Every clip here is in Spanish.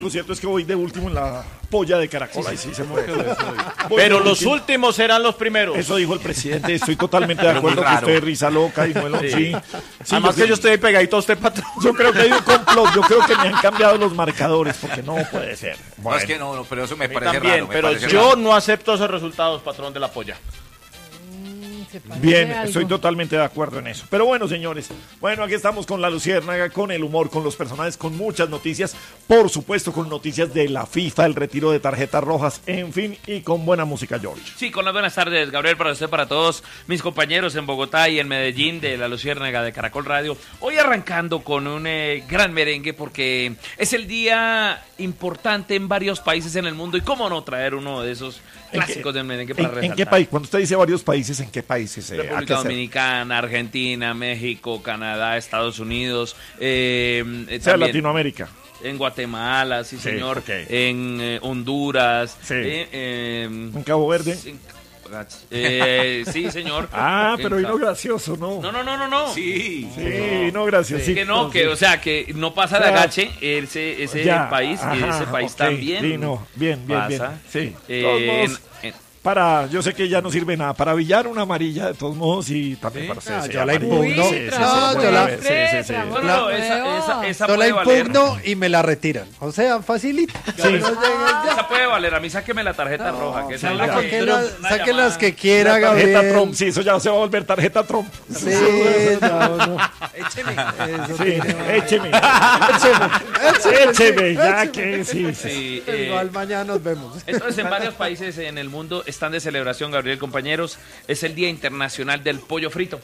Lo cierto es que voy de último en la polla de Caracol. Ahí sí se muere. Pero los últimos serán los primeros. Eso dijo el presidente. Estoy totalmente de acuerdo con usted, risa loca. Y no sí. Además que yo estoy pegadito a usted, patrón. Yo creo que hay un complot. Yo creo que me han cambiado los marcadores porque no puede ser. Bueno. No, es que no, pero eso me parece también, raro. Pero yo no acepto esos resultados, patrón de la polla. Bien, estoy totalmente de acuerdo en eso. Pero bueno, señores, bueno, aquí estamos con la Luciérnaga, con el humor, con los personajes, con muchas noticias, por supuesto con noticias de la FIFA, el retiro de tarjetas rojas, en fin, y con buena música, George. Sí, con las buenas tardes, Gabriel, para usted, para todos mis compañeros en Bogotá y en Medellín de la Luciérnaga de Caracol Radio. Hoy arrancando con un gran merengue porque es el día importante en varios países en el mundo y cómo no traer uno de esos clásicos del merengue para resaltar. ¿En qué país? Cuando usted dice varios países, ¿en qué países? República Dominicana, Argentina, México, Canadá, Estados Unidos. Latinoamérica. En Guatemala, sí, señor. Okay. En Honduras. Sí. En Cabo Verde. Sí, señor. Pero vino gracioso, ¿no? No. Sí, no gracioso. Sí. Que no, o sea, que no pasa de agache ese país y ese país también. Sí, no, bien. Sí. Yo sé que ya no sirve nada para billar una amarilla de todos modos y también para hacer. Yo la impugno. Esa yo la puede valer. impugno y me la retiran. O sea, facilito. Esa puede valer. A mí sáqueme la tarjeta roja. Que saquen las que quiera, Gabriel. Tarjeta Gabriel. Trump, sí, eso ya se va a volver tarjeta Trump. Sí, no. Écheme, ya que sí. Igual mañana nos vemos. Entonces, en varios países en el mundo están de celebración, Gabriel, compañeros. Es el Día Internacional del Pollo Frito.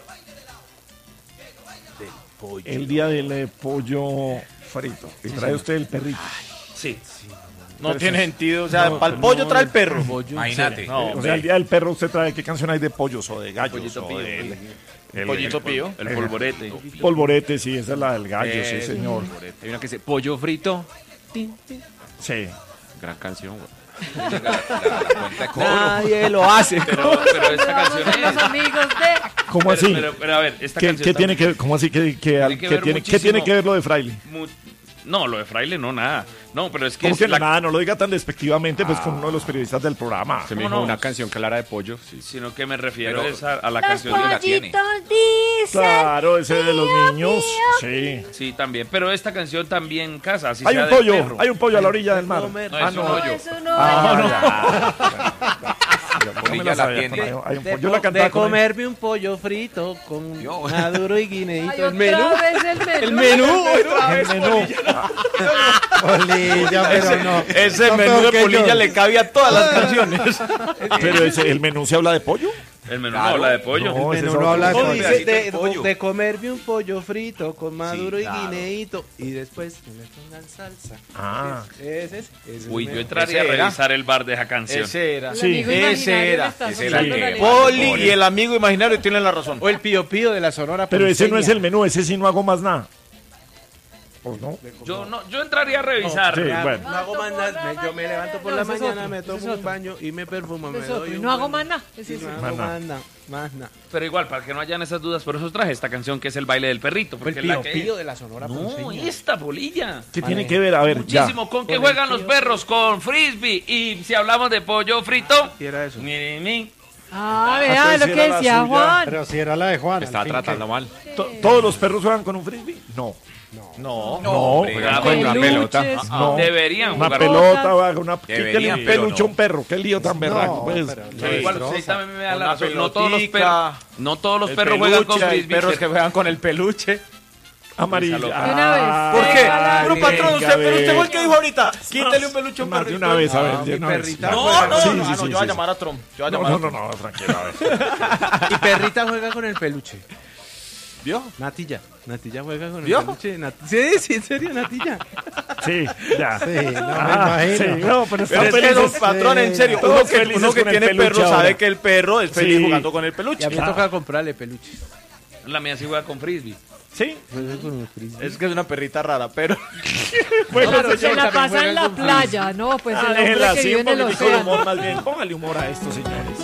El día del pollo frito. Y trae usted el perrito. Sí. No tiene sentido. O sea, para el pollo trae el perro. Imagínate. O sea, el día del perro usted trae, ¿qué canción hay de pollos o de gallos? Pollito pío. El pollito pío. El polvorete. Polvorete, sí, esa es la del gallo, sí, señor. Hay una que dice pollo frito. Sí. Gran canción, güey. Nadie lo hace. Pero esta canción es... Los amigos de... ¿Cómo así? Pero a ver, esta canción... ¿Qué tiene que ver? ¿Cómo así? ¿Qué tiene que ver lo de Fraile? No, lo de Fraile no, nada. No, pero es que... ¿Cómo que nada? No lo diga tan despectivamente, pues con uno de los periodistas del programa. Se me dijo una canción clara de pollo. Sí. Sino que me refiero a la Los canción de la tiene. dicen Claro, ese de los niños. Sí. Sí, también. Pero esta canción también casa. Hay un pollo a la orilla del mar. No, es un hoyo. eso no. Yo la cantaba de comerme un pollo frito con maduro y guineíto. El menú. Polilla, pero no. Ese No, menú pero de que polilla yo- le cabe a todas las canciones. Pero el menú se habla de pollo. El menú no habla de pollo. No, ese Pero es no habla de otro. pollo. Dice de comerme un pollo frito con maduro y guineíto y después que me pongan salsa. Ah. Ese es. Uy, yo entraría a Ese era. revisar el bar de esa canción. Ese era. Sí. Ese era. Ese era el que- Poli y el amigo imaginario tienen la razón. O el pío pío de la Sonora Pero ese no Ponceña. es el menú, ese sí no hago más nada. ¿O no? Yo entraría a revisar. Sí, No, bueno. no hago más nada, yo me levanto por No, la ese es mañana, otro, me ese tomo es un otro. baño y me perfumo, me Es otro, doy y un no hago buen- más nada. Es y eso. no hago más nada. Pero igual, para que no hayan esas dudas, por eso traje esta canción que es el baile del perrito. El Porque es la pío que... pío de la Sonora No, Ponceña. esta bolilla. ¿Qué tiene que ver? A ver, Muchísimo. ¿Con qué juegan los perros? Con frisbee. Y si hablamos de pollo frito... Y era eso. Miren. Vea entonces lo que era la decía suya. Juan. Pero si era la de Juan. Está al fin, tratando mal. ¿Todos los perros juegan con un frisbee? No. No. Juegan con una Peluches. pelota. No. Deberían Una jugar. pelota, una Deberían, un pero peluche, no. un perro. Qué lío tan berraco. No, Pues. pero no. Pero igual, sí, también me da la Una razón. pelotica, No todos los El perros juegan con peluche, hay frisbee. perros que juegan con el peluche. Amarilla. De una vez. ¿Por qué? Venga, Pero patrón, venga, usted fue el que venga. dijo ahorita. Quítale un peluche a un Más de perrito. una vez, a ver, mi de una vez. perrita No, juega- no, Sí, no, sí, no, sí, yo voy a sí. llamar a Trump. Yo voy a llamar a Trump. No, tranquilo, a ver. Y perrita juega con el peluche. ¿Vio? Natilla juega con el ¿Vio? peluche. Sí, en serio, Natilla. Sí, ya. Sí, no me imagino. Sí, no, pero Pero están es que felices. los patrón, en serio, Todos uno felices que con el tiene peluche perro ahora. sabe que el perro es feliz Sí. jugando con el Y peluche. a mí me toca comprarle peluches. La mía sí juega con frisbee. Sí. Juega con un frisbee. Es que es una perrita rara, pero... Bueno, No, pues se la también pasa juegan en la con playa, ¿no? Pues el hombre déjela que así, vive un en el poquitico de océano. humor más bien. Póngale humor a esto, señores.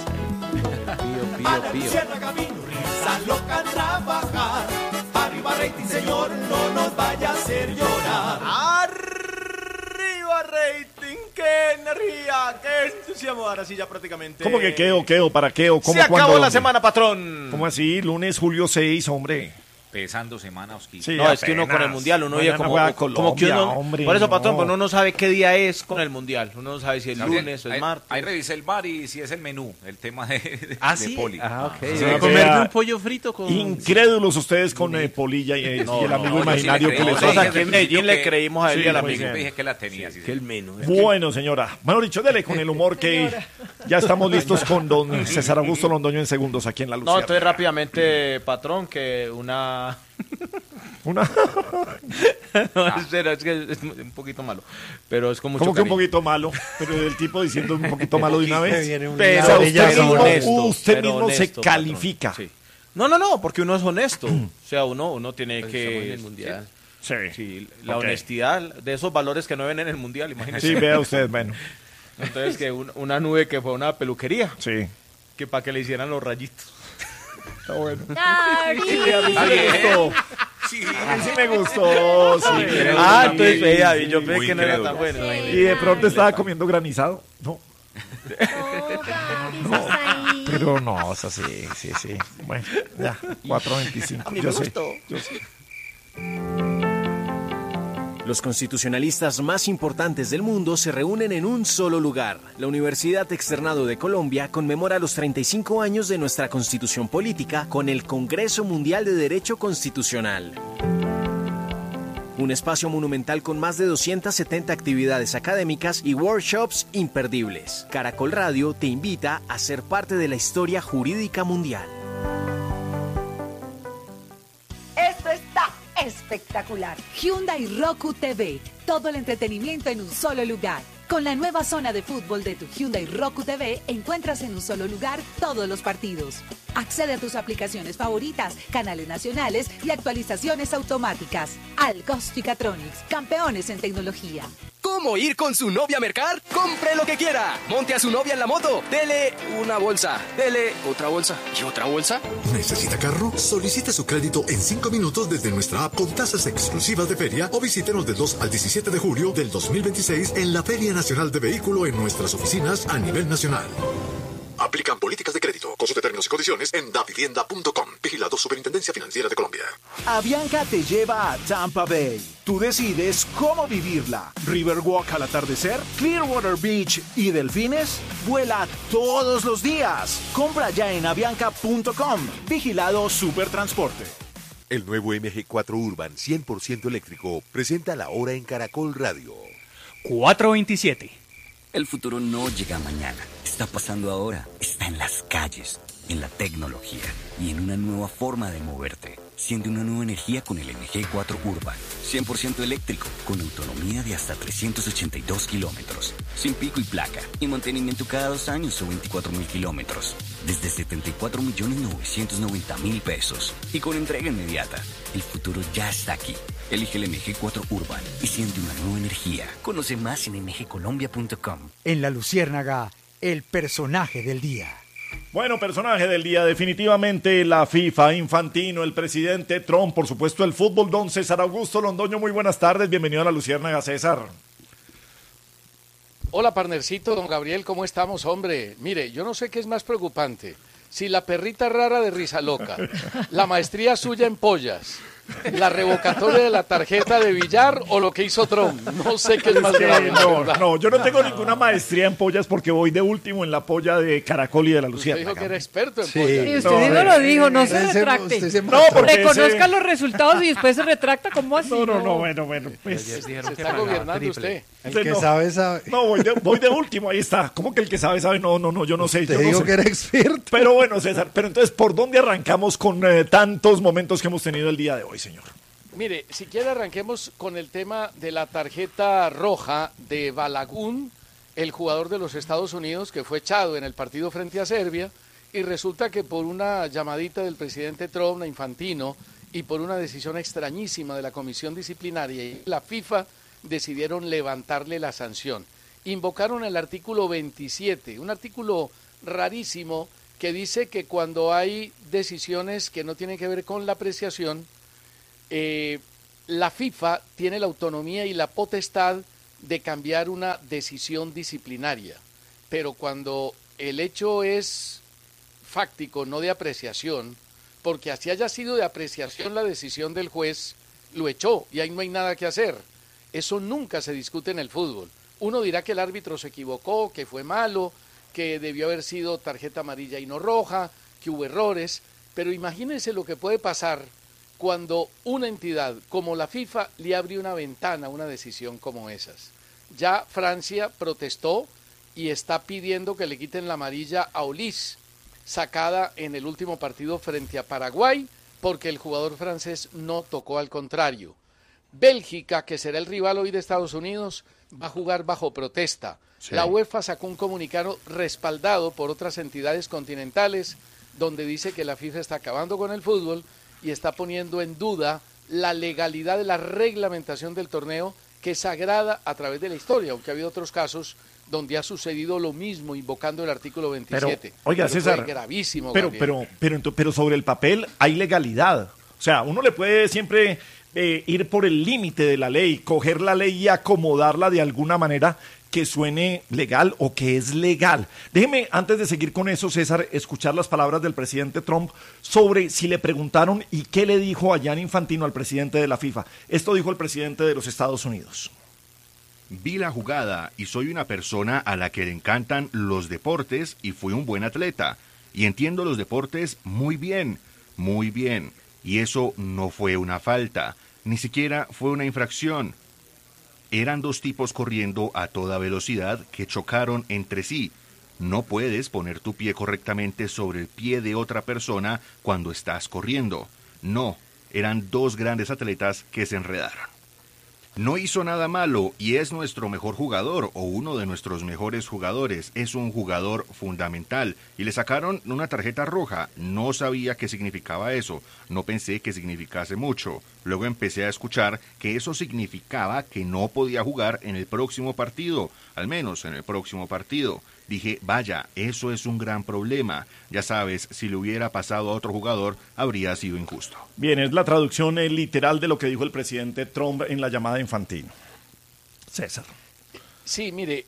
Pío. Risa loca a trabajar. Arriba rating, señor, no nos vaya a hacer llorar. ¡Arriba arriba rating, qué energía, qué entusiasmo. Ahora sí ya prácticamente... ¿Cómo que qué o para qué o cómo Se cuándo, acabó la dónde? semana, patrón. ¿Cómo así? Lunes, julio 6, hombre. Pesando semana, Osquito. Sí, No, es que uno apenas. con el mundial, uno Mañana oye juega como que Colombia, uno... hombre, por eso, patrón, no. pero uno no sabe qué día es con el mundial. Uno no sabe si es Gabriel, lunes o es ahí- martes. Ahí revisé el bar y si es el menú, el tema de ¿Sí? Poli. Ah, ok. Sí, Voy a que comerme vea- un pollo frito con... Incrédulos ustedes con Polilla y el amigo imaginario que les Nosotros hace. aquí en Medellín le creímos a él y al Sí, amigo. Yo dije que la tenía. Sí, Que el menú. Bueno, señora. Bueno, dicho, dele con el humor que ya estamos listos con don César Augusto Londoño en segundos aquí en La No, Luciérnaga. entonces rápidamente, patrón, que una... Una... No, en serio, es que es un poquito malo. Pero es con mucho Como que un cariño. poquito malo, pero el tipo diciendo un poquito malo de una Me vez. viene un Pero O sea, ladrillazo, usted mismo, honesto. usted pero mismo honesto, se califica. patrón. Sí. No, porque uno es honesto. O sea, uno tiene que... en el mundial. Sí. Sí, la Ok. honestidad de esos valores que no ven en el mundial, imagínense. Sí, vea usted, bueno. Entonces, que una nube que fue una peluquería, Sí. que para que le hicieran los rayitos. Está bueno. David. Sí. A mí sí me gustó. Sí. Entonces veía, y yo Muy pensé que no era incrédulo. tan bueno. Y de pronto estaba comiendo granizado. No. No, David, estás ahí. Pero no, o sea, sí. Bueno, ya, 4.25. Yo sé. Los constitucionalistas más importantes del mundo se reúnen en un solo lugar. La Universidad Externado de Colombia conmemora los 35 años de nuestra Constitución Política con el Congreso Mundial de Derecho Constitucional. Un espacio monumental con más de 270 actividades académicas y workshops imperdibles. Caracol Radio te invita a ser parte de la historia jurídica mundial. Esto está espectacular. Hyundai Roku TV. Todo el entretenimiento en un solo lugar. Con la nueva zona de fútbol de tu Hyundai Roku TV, encuentras en un solo lugar todos los partidos. Accede a tus aplicaciones favoritas, canales nacionales y actualizaciones automáticas. Algosticatronics, campeones en tecnología. ¿Cómo ir con su novia a mercar? ¡Compre lo que quiera! Monte a su novia en la moto. Dele una bolsa. Dele otra bolsa. ¿Y otra bolsa? ¿Necesita carro? Solicite su crédito en 5 minutos desde nuestra app con tasas exclusivas de feria o visítenos del 2 al 17 de julio del 2026 en la Feria Nacional de Vehículo en nuestras oficinas a nivel nacional. Aplican políticas de crédito. Consulte términos y condiciones en davivienda.com. Vigilado Superintendencia Financiera de Colombia. Avianca te lleva a Tampa Bay. Tú decides cómo vivirla. Riverwalk al atardecer, Clearwater Beach y delfines. Vuela todos los días. Compra ya en avianca.com. Vigilado Supertransporte. El nuevo MG4 Urban 100% eléctrico presenta la hora en Caracol Radio. 4:27. El futuro no llega mañana, está pasando ahora, está en las calles, en la tecnología y en una nueva forma de moverte. Siente una nueva energía con el MG4 Urban, 100% eléctrico, con autonomía de hasta 382 kilómetros, sin pico y placa, y mantenimiento cada 2 años o 24.000 kilómetros, desde 74.990.000 pesos, y con entrega inmediata. El futuro ya está aquí. Elige el MG4 Urban y siente una nueva energía. Conoce más en mgcolombia.com. En La Luciérnaga, el personaje del día. Bueno, personaje del día, definitivamente la FIFA, Infantino, el presidente Trump, por supuesto el fútbol, don César Augusto Londoño, muy buenas tardes, bienvenido a La Luciérnaga, César. Hola, partnercito, don Gabriel, ¿cómo estamos, hombre? Mire, yo no sé qué es más preocupante, si la perrita rara de Risa Loca, la maestría suya en pollas, la revocatoria de la tarjeta de billar o lo que hizo Trump. No sé qué es más grave. No, yo no tengo ninguna maestría en pollas porque voy de último en la polla de Caracol y de La Usted Luciérnaga. dijo que era experto en Sí. pollas. Y usted no lo dijo, no se retracte. No, porque reconozca los resultados y después se retracta, ¿cómo así? No, bueno, pues. Se está gobernando usted. El que sabe, sabe. No, voy de último, ahí está. ¿Cómo que el que sabe, sabe? No, yo no sé. Te yo no digo sé. que era experto. Pero bueno, César, pero entonces, ¿por dónde arrancamos con tantos momentos que hemos tenido el día de hoy, señor? Mire, si quiere arranquemos con el tema de la tarjeta roja de Balagun, el jugador de los Estados Unidos que fue echado en el partido frente a Serbia, y resulta que por una llamadita del presidente Trump a Infantino y por una decisión extrañísima de la comisión disciplinaria y la FIFA decidieron levantarle la sanción. Invocaron el artículo 27, un artículo rarísimo que dice que cuando hay decisiones que no tienen que ver con la apreciación, la FIFA tiene la autonomía y la potestad de cambiar una decisión disciplinaria, pero cuando el hecho es fáctico, no de apreciación, porque así haya sido de apreciación la decisión del juez, lo echó y ahí no hay nada que hacer. Eso nunca se discute en el fútbol. Uno dirá que el árbitro se equivocó, que fue malo, que debió haber sido tarjeta amarilla y no roja, que hubo errores, pero imagínense lo que puede pasar cuando una entidad como la FIFA le abre una ventana a una decisión como esas. Ya Francia protestó y está pidiendo que le quiten la amarilla a Olís, sacada en el último partido frente a Paraguay, porque el jugador francés no tocó, al contrario. Bélgica, que será el rival hoy de Estados Unidos, va a jugar bajo protesta. Sí. La UEFA sacó un comunicado respaldado por otras entidades continentales donde dice que la FIFA está acabando con el fútbol y está poniendo en duda la legalidad de la reglamentación del torneo, que es sagrada a través de la historia, aunque ha habido otros casos donde ha sucedido lo mismo, invocando el artículo 27. Pero, oiga, César, fue gravísimo, pero sobre el papel hay legalidad. O sea, uno le puede siempre ir por el límite de la ley, coger la ley y acomodarla de alguna manera que suene legal o que es legal. Déjeme, antes de seguir con eso, César, escuchar las palabras del presidente Trump sobre si le preguntaron y qué le dijo a Gianni Infantino, al presidente de la FIFA. Esto dijo el presidente de los Estados Unidos. Vi la jugada y soy una persona a la que le encantan los deportes y fui un buen atleta. Y entiendo los deportes muy bien, muy bien. Y eso no fue una falta, ni siquiera fue una infracción. Eran dos tipos corriendo a toda velocidad que chocaron entre sí. No puedes poner tu pie correctamente sobre el pie de otra persona cuando estás corriendo. No, eran dos grandes atletas que se enredaron. No hizo nada malo y es nuestro mejor jugador o uno de nuestros mejores jugadores. Es un jugador fundamental y le sacaron una tarjeta roja. No sabía qué significaba eso. No pensé que significase mucho. Luego empecé a escuchar que eso significaba que no podía jugar en el próximo partido, al menos en el próximo partido. Dije, vaya, eso es un gran problema. Ya sabes, si le hubiera pasado a otro jugador, habría sido injusto. Bien, es la traducción literal de lo que dijo el presidente Trump en la llamada de Infantino. César. Sí, mire,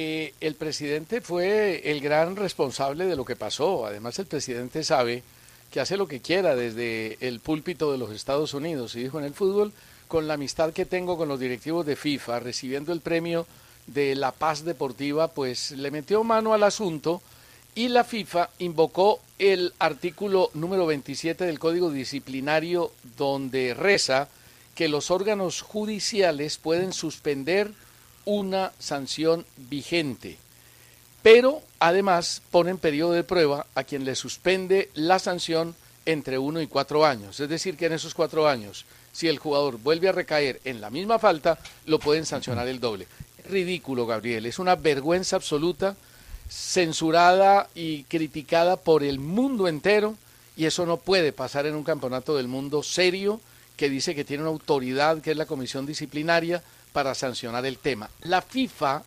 el presidente fue el gran responsable de lo que pasó. Además, el presidente sabe que hace lo que quiera desde el púlpito de los Estados Unidos. Y dijo, en el fútbol, con la amistad que tengo con los directivos de FIFA, recibiendo el premio de la paz deportiva, pues le metió mano al asunto y la FIFA invocó el artículo número 27 del Código Disciplinario, donde reza que los órganos judiciales pueden suspender una sanción vigente, pero además ponen periodo de prueba a quien le suspende la sanción entre 1 y 4 años, es decir, que en esos 4 años, si el jugador vuelve a recaer en la misma falta, lo pueden sancionar el doble. Ridículo, Gabriel, es una vergüenza absoluta, censurada y criticada por el mundo entero, y eso no puede pasar en un campeonato del mundo serio que dice que tiene una autoridad, que es la comisión disciplinaria, para sancionar el tema. La FIFA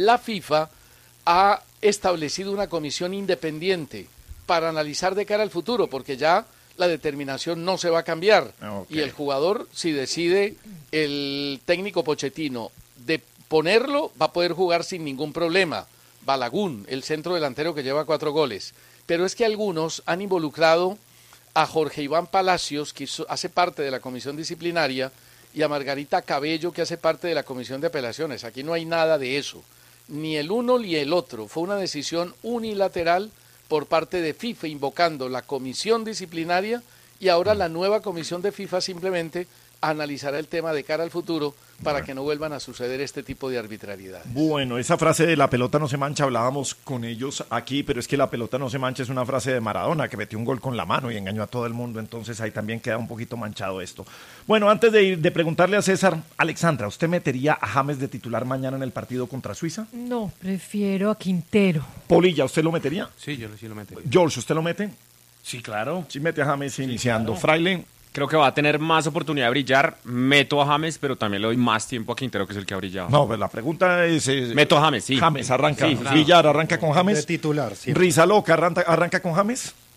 ha establecido una comisión independiente para analizar de cara al futuro, porque ya la determinación no se va a cambiar. Okay. Y el jugador, si decide el técnico Pochettino de ponerlo, va a poder jugar sin ningún problema. Balagun, el centro delantero que lleva 4 goles. Pero es que algunos han involucrado a Jorge Iván Palacios, que hace parte de la comisión disciplinaria, y a Margarita Cabello, que hace parte de la comisión de apelaciones. Aquí no hay nada de eso. Ni el uno ni el otro. Fue una decisión unilateral por parte de FIFA, invocando la comisión disciplinaria, y ahora la nueva comisión de FIFA simplemente analizará el tema de cara al futuro para que no vuelvan a suceder este tipo de arbitrariedades. Bueno, esa frase de la pelota no se mancha, hablábamos con ellos aquí, pero es que la pelota no se mancha es una frase de Maradona, que metió un gol con la mano y engañó a todo el mundo, entonces ahí también queda un poquito manchado esto. Bueno, antes de preguntarle a César, Alexandra, ¿usted metería a James de titular mañana en el partido contra Suiza? No, prefiero a Quintero. Polilla, ¿usted lo metería? Sí, yo sí lo metería. George, ¿usted lo mete? Sí, claro. Sí, mete a James iniciando. Claro. Fraile. Creo que va a tener más oportunidad de brillar. Meto a James, pero también le doy más tiempo a Quintero, que es el que ha brillado. No, pues la pregunta es... Meto a James, sí. James arranca. Sí, claro. Villar arranca con James. De titular, sí. Rizaloca arranca con James.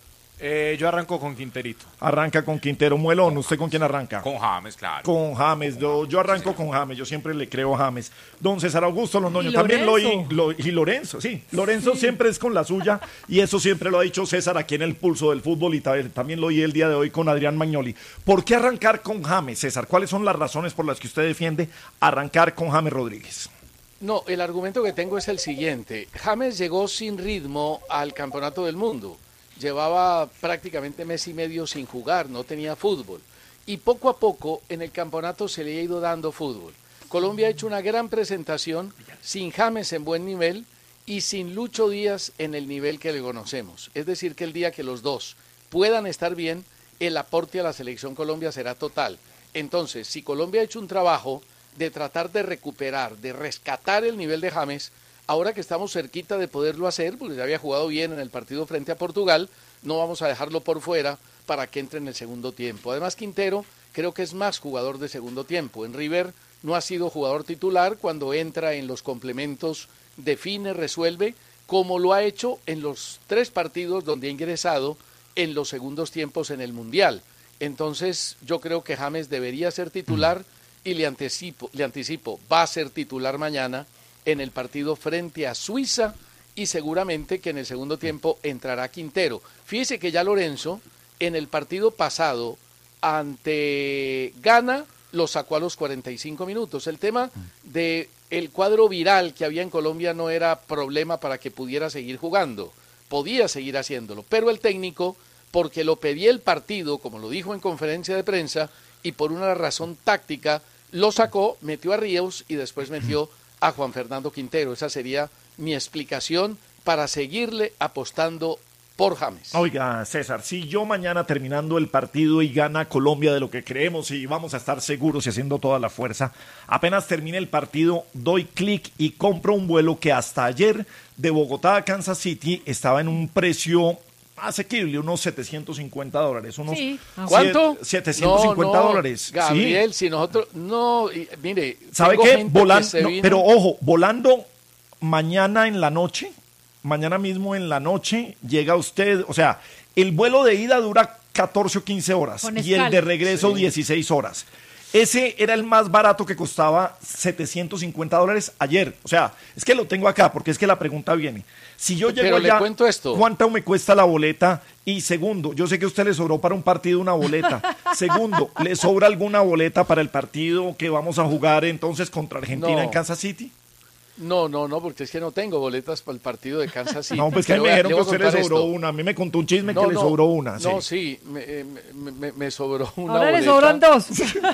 Yo arranco con Quinterito. Arranca con Quintero. Muelón, ¿usted con quién arranca? Con James, claro. Con James. Yo arranco con James. Yo siempre le creo a James. Don César Augusto Londoño. Y También Lorenzo. y Lorenzo, sí. Lorenzo siempre es con la suya. Y eso siempre lo ha dicho César aquí en el Pulso del Fútbol. Y también lo oí el día de hoy con Adrián Magnoli. ¿Por qué arrancar con James, César? ¿Cuáles son las razones por las que usted defiende arrancar con James Rodríguez? No, el argumento que tengo es el siguiente. James llegó sin ritmo al Campeonato del Mundo. Llevaba prácticamente mes y medio sin jugar, no tenía fútbol. Y poco a poco en el campeonato se le ha ido dando fútbol. Colombia ha hecho una gran presentación sin James en buen nivel y sin Lucho Díaz en el nivel que le conocemos. Es decir, que el día que los dos puedan estar bien, el aporte a la selección Colombia será total. Entonces, si Colombia ha hecho un trabajo de tratar de recuperar, de rescatar el nivel de James, ahora que estamos cerquita de poderlo hacer, porque ya había jugado bien en el partido frente a Portugal, no vamos a dejarlo por fuera para que entre en el segundo tiempo. Además, Quintero creo que es más jugador de segundo tiempo. En River no ha sido jugador titular, cuando entra en los complementos define, resuelve, como lo ha hecho en los 3 partidos donde ha ingresado en los segundos tiempos en el Mundial. Entonces yo creo que James debería ser titular y le anticipo, va a ser titular mañana en el partido frente a Suiza y seguramente que en el segundo tiempo entrará Quintero. Fíjese que ya Lorenzo en el partido pasado ante Ghana lo sacó a los 45 minutos. El tema de el cuadro viral que había en Colombia no era problema para que pudiera seguir jugando, podía seguir haciéndolo, pero el técnico, porque lo pedía el partido, como lo dijo en conferencia de prensa, y por una razón táctica, lo sacó, metió a Ríos y después metió a Juan Fernando Quintero. Esa sería mi explicación para seguirle apostando por James. Oiga, César, si yo mañana terminando el partido y gana Colombia de lo que creemos y vamos a estar seguros y haciendo toda la fuerza, apenas termine el partido, doy clic y compro un vuelo que hasta ayer de Bogotá a Kansas City estaba en un precio asequible, unos $750. Unos sí. ¿Cuánto? $750. Gabriel, sí. Si nosotros... No, mire... ¿Sabe qué? Pero ojo, volando mañana en la noche, mañana mismo en la noche, llega usted, o sea, el vuelo de ida dura 14 o 15 horas y el de regreso 16 horas. Ese era el más barato que costaba $750 ayer. O sea, es que lo tengo acá porque es que la pregunta viene. Si yo llego allá, le cuento esto. ¿Cuánto me cuesta la boleta? Y segundo, yo sé que a usted le sobró para un partido una boleta. Segundo, ¿le sobra alguna boleta para el partido que vamos a jugar entonces contra Argentina en Kansas City? No, porque es que no tengo boletas para el partido de Kansas City. No, pues que me dijeron que a usted le sobró una. A mí me contó un chisme que le sobró una. No, sí, me sobró una Ahora boleta. le sobran 2.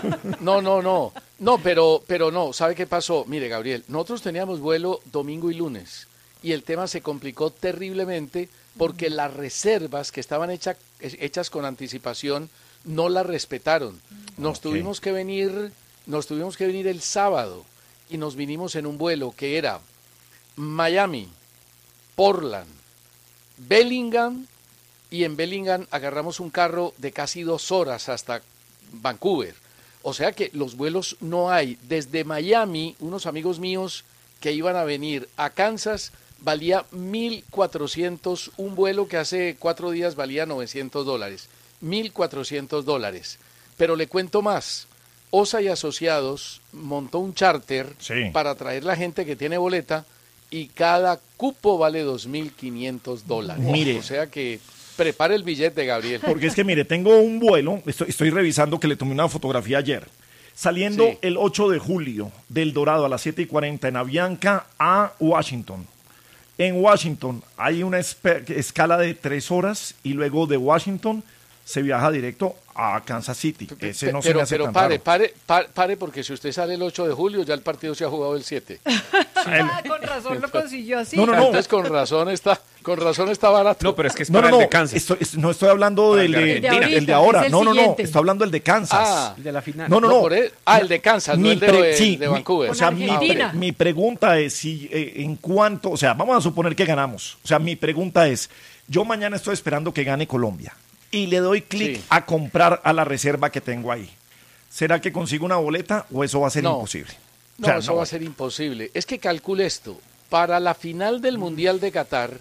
No, pero no. ¿Sabe qué pasó? Mire, Gabriel, nosotros teníamos vuelo domingo y lunes y el tema se complicó terriblemente porque las reservas que estaban hechas con anticipación no las respetaron. Nos tuvimos que venir el sábado. Y nos vinimos en un vuelo que era Miami, Portland, Bellingham, y en Bellingham agarramos un carro de casi 2 horas hasta Vancouver. O sea que los vuelos no hay. Desde Miami, unos amigos míos que iban a venir a Kansas, valía $1,400, un vuelo que hace 4 días valía $900, $1,400. Pero le cuento más. Osa y Asociados montó un charter para traer la gente que tiene boleta y cada cupo vale $2,500. Mire. O sea que prepare el billete, Gabriel. Porque es que mire, tengo un vuelo, estoy revisando que le tomé una fotografía ayer, saliendo el 8 de julio del Dorado a las 7:40 en Avianca a Washington. En Washington hay una escala de 3 horas y luego de Washington se viaja directo a Kansas City. Ese no se me hace tan raro. Pare, porque si usted sale el 8 de julio, ya el partido se ha jugado el 7. Con razón lo consiguió así. No. Entonces con razón está barato. No, pero es que es para el de Kansas. No estoy hablando del de ahora. No. Estoy hablando del de Kansas. El de la final. No. El de Kansas, no el de Vancouver. O sea, mi pregunta es si en cuanto, o sea, vamos a suponer que ganamos. O sea, mi pregunta es, yo mañana estoy esperando que gane Colombia y le doy clic a comprar a la reserva que tengo ahí. ¿Será que consigo una boleta o eso va a ser imposible? Eso va a ser imposible. Es que calcule esto. Para la final del Mundial de Qatar,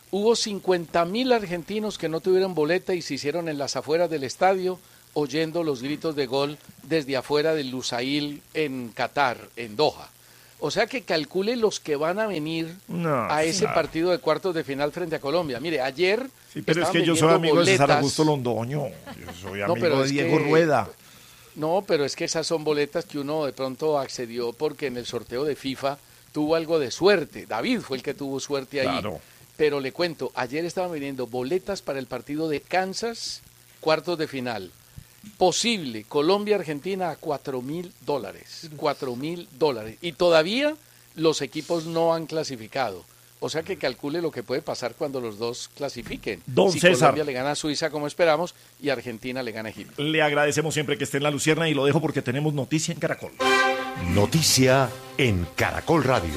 Hubo 50.000 argentinos que no tuvieron boleta y se hicieron en las afueras del estadio oyendo los gritos de gol desde afuera del Lusail en Qatar, en Doha. O sea que calcule los que van a venir a ese partido de cuartos de final frente a Colombia. Mire, ayer... Sí, pero es que yo soy amigo de César Augusto Londoño. Yo soy amigo de Diego Rueda. No, pero es que esas son boletas que uno de pronto accedió porque en el sorteo de FIFA tuvo algo de suerte. David fue el que tuvo suerte ahí. Claro. Pero le cuento, ayer estaban vendiendo boletas para el partido de Kansas, cuartos de final. Posible, Colombia-Argentina a $4.000. $4.000. Y todavía los equipos no han clasificado. O sea que calcule lo que puede pasar cuando los dos clasifiquen. Don si César. Colombia le gana a Suiza como esperamos y Argentina le gana a Egipto. Le agradecemos siempre que esté en La Lucierna y lo dejo porque tenemos noticia en Caracol. Noticia en Caracol Radio.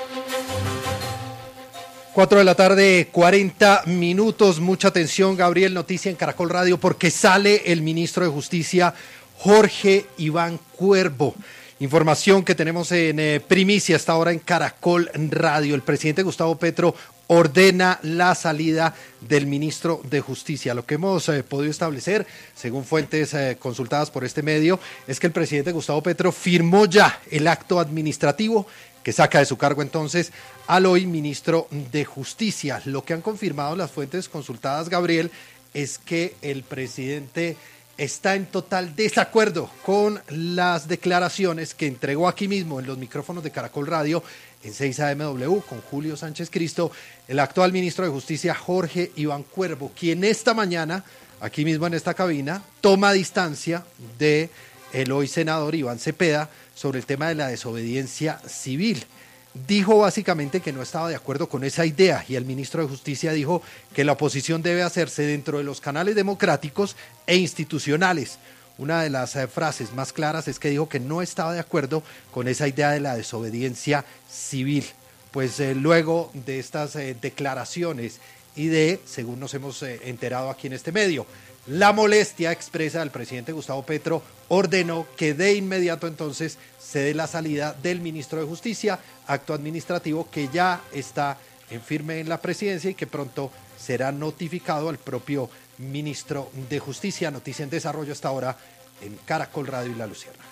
4 de la tarde, 40 minutos. Mucha atención, Gabriel, noticia en Caracol Radio, porque sale el ministro de Justicia, Jorge Iván Cuervo. Información que tenemos en primicia hasta ahora en Caracol Radio. El presidente Gustavo Petro ordena la salida del ministro de Justicia. Lo que hemos podido establecer, según fuentes consultadas por este medio, es que el presidente Gustavo Petro firmó ya el acto administrativo que saca de su cargo entonces al hoy ministro de Justicia. Lo que han confirmado las fuentes consultadas, Gabriel, es que el presidente está en total desacuerdo con las declaraciones que entregó aquí mismo en los micrófonos de Caracol Radio en 6AMW con Julio Sánchez Cristo, el actual ministro de Justicia Jorge Iván Cuervo, quien esta mañana, aquí mismo en esta cabina, toma distancia de el hoy senador Iván Cepeda sobre el tema de la desobediencia civil. Dijo básicamente que no estaba de acuerdo con esa idea y el ministro de Justicia dijo que la oposición debe hacerse dentro de los canales democráticos e institucionales. Una de las frases más claras es que dijo que no estaba de acuerdo con esa idea de la desobediencia civil. Pues luego de estas declaraciones y de, según nos hemos enterado aquí en este medio, la molestia expresa del presidente Gustavo Petro, ordenó que de inmediato entonces se dé la salida del ministro de Justicia, acto administrativo que ya está en firme en la presidencia y que pronto será notificado al propio ministro de Justicia. Noticia en desarrollo hasta ahora en Caracol Radio y La Luciérnaga.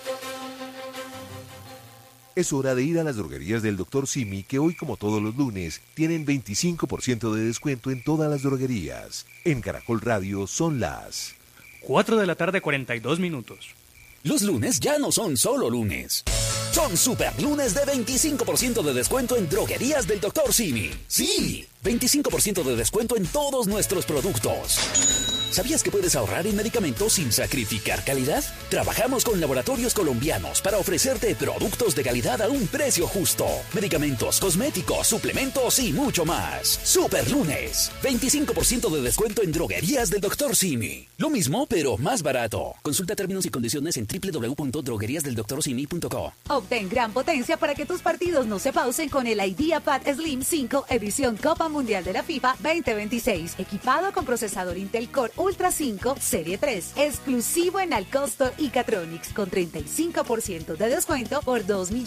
Es hora de ir a las droguerías del Dr. Simi, que hoy, como todos los lunes, tienen 25% de descuento en todas las droguerías. En Caracol Radio son las 4 de la tarde, 42 minutos. Los lunes ya no son solo lunes. Son super lunes de 25% de descuento en droguerías del Dr. Simi. ¡Sí! 25% de descuento en todos nuestros productos. ¿Sabías que puedes ahorrar en medicamentos sin sacrificar calidad? Trabajamos con laboratorios colombianos para ofrecerte productos de calidad a un precio justo. Medicamentos, cosméticos, suplementos y mucho más. Super lunes. 25% de descuento en droguerías del Dr. Simi. Lo mismo, pero más barato. Consulta términos y condiciones en www.drogueriasdeldoctorsimi.co. Obtén gran potencia para que tus partidos no se pausen con el IdeaPad Slim 5 edición Copa Mundial de la FIFA 2026. Equipado con procesador Intel Core Ultra 5 Serie 3. Exclusivo en Alcosto y Catronics con 35% de descuento por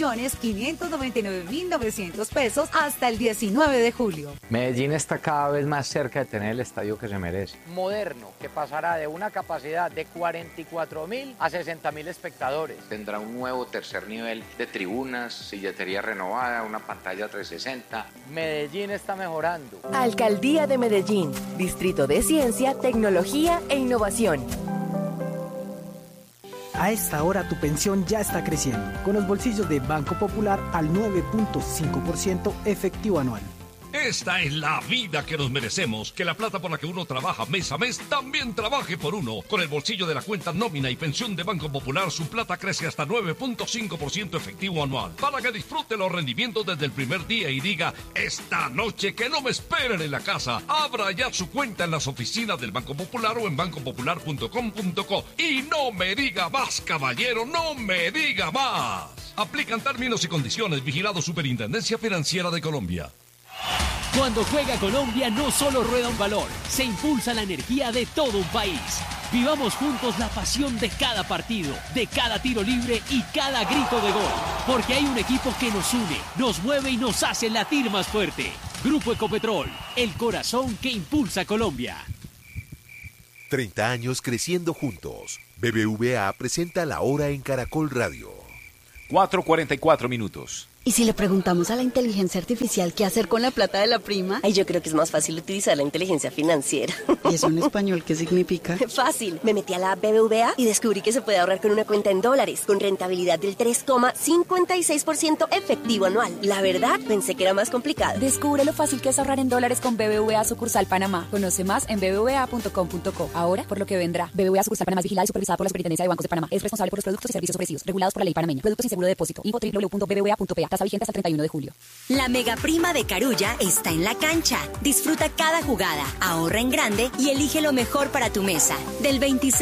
2.599.900 pesos hasta el 19 de julio. Medellín está cada vez más cerca de tener el estadio que se merece. Moderno, que pasará de una capacidad de 44.000 a 60.000 espectadores. Tendrá un nuevo tercer nivel de tribunas, silletería renovada, una pantalla 360. Medellín está mejorando. Alcaldía de Medellín, Distrito de Ciencia, Tecnología e Innovación. A esta hora tu pensión ya está creciendo, con los bolsillos de Banco Popular al 9.5% efectivo anual. Esta es la vida que nos merecemos, que la plata por la que uno trabaja mes a mes también trabaje por uno. Con el bolsillo de la cuenta nómina y pensión de Banco Popular, su plata crece hasta 9.5% efectivo anual, para que disfrute los rendimientos desde el primer día y diga, esta noche que no me esperen en la casa. Abra ya su cuenta en las oficinas del Banco Popular o en bancopopular.com.co. Y no me diga más, caballero, no me diga más. Aplican términos y condiciones. Vigilado Superintendencia Financiera de Colombia. Cuando juega Colombia no solo rueda un balón, se impulsa la energía de todo un país. Vivamos juntos la pasión de cada partido, de cada tiro libre y cada grito de gol. Porque hay un equipo que nos une, nos mueve y nos hace latir más fuerte. Grupo Ecopetrol, el corazón que impulsa a Colombia. 30 años creciendo juntos. BBVA presenta La Hora en Caracol Radio. 4:44 minutos. ¿Y si le preguntamos a la inteligencia artificial qué hacer con la plata de la prima? Ay, yo creo que es más fácil utilizar la inteligencia financiera. ¿Y eso en español qué significa? Fácil. Me metí a la app BBVA y descubrí que se puede ahorrar con una cuenta en dólares, con rentabilidad del 3,56% efectivo anual. La verdad, pensé que era más complicado. Descubre lo fácil que es ahorrar en dólares con BBVA Sucursal Panamá. Conoce más en bbva.com.co. Ahora, por lo que vendrá. BBVA Sucursal Panamá es vigilada y supervisada por la Superintendencia de Bancos de Panamá. Es responsable por los productos y servicios ofrecidos, regulados por la ley panameña. Productos sin seguro de depósito. Info www.bbva.pa. Tasa vigente hasta el 31 de julio. La mega prima de Carulla está en la cancha. Disfruta cada jugada, ahorra en grande y elige lo mejor para tu mesa. Del 26